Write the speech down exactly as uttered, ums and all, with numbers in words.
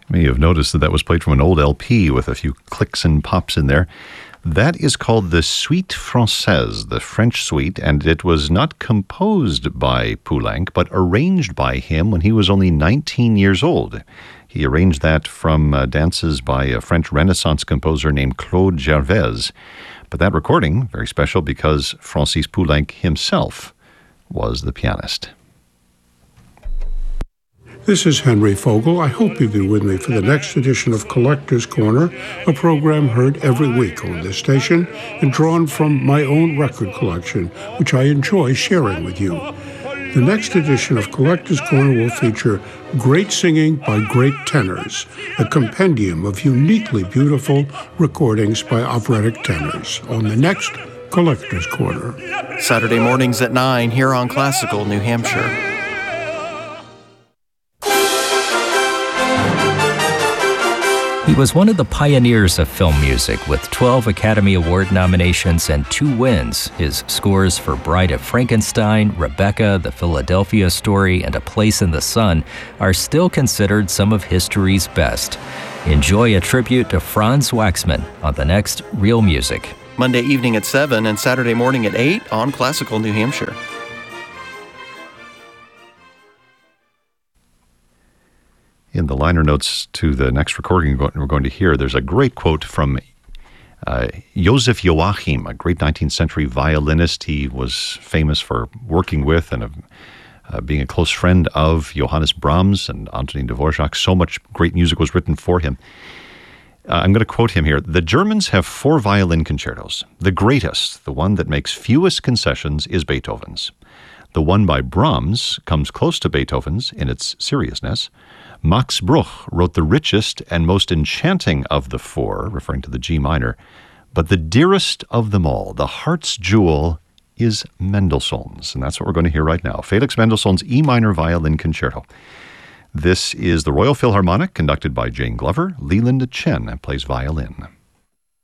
May have noticed that that was played from an old L P with a few clicks and pops in there. That is called the Suite Française, the French suite, and it was not composed by Poulenc, but arranged by him when he was only nineteen years old. He arranged that from uh, dances by a French Renaissance composer named Claude Gervais. But that recording, very special because Francis Poulenc himself was the pianist. This is Henry Fogel. I hope you'll be with me for the next edition of Collector's Corner, a program heard every week on this station and drawn from my own record collection, which I enjoy sharing with you. The next edition of Collector's Corner will feature great singing by great tenors, a compendium of uniquely beautiful recordings by operatic tenors on the next Collector's Corner. Saturday mornings at nine here on Classical New Hampshire. He was one of the pioneers of film music with twelve Academy Award nominations and two wins. His scores for Bride of Frankenstein, Rebecca, The Philadelphia Story, and A Place in the Sun are still considered some of history's best. Enjoy a tribute to Franz Waxman on the next Real Music. Monday evening at seven and Saturday morning at eight on Classical New Hampshire. In the liner notes to the next recording we're going to hear, there's a great quote from uh, Joseph Joachim, a great nineteenth century violinist. He was famous for working with and uh, being a close friend of Johannes Brahms and Antonin Dvorak. So much great music was written for him. Uh, I'm going to quote him here. The Germans have four violin concertos. The greatest, the one that makes fewest concessions, is Beethoven's. The one by Brahms comes close to Beethoven's in its seriousness. Max Bruch wrote the richest and most enchanting of the four, referring to the G minor, but the dearest of them all, the heart's jewel, is Mendelssohn's, and that's what we're going to hear right now. Felix Mendelssohn's E minor violin concerto. This is the Royal Philharmonic, conducted by Jane Glover. Leland Chen plays violin.